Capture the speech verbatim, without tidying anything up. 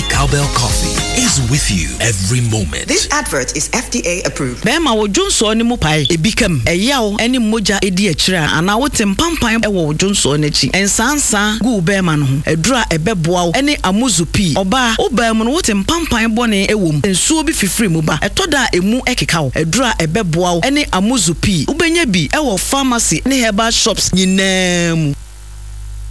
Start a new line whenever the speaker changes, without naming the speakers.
Cowbell Coffee is with you every moment.
This advert is F D A approved.
Bema wo Johnson ni mo pai ebikam eyawo eni moja edi akira ana wote mpampan e wo Johnson n'achi ensansa gu bema no ho edura ebeboa wo eni amuzupi oba oba mu no wote mpampan bone ewom ensuo bi fifiri mu ba etoda emu ekeka wo edura ebeboa wo eni amuzupi ubenya bi e wo pharmacy ne herbal shops nyinam